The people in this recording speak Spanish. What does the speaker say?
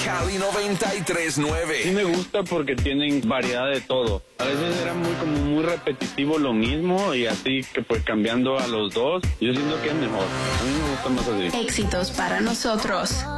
Cali 93.9. Sí me gusta porque tienen variedad de todo. A veces era muy repetitivo lo mismo y así que pues cambiando a los dos, yo siento que es mejor. A mí me gusta más así. Éxitos para nosotros.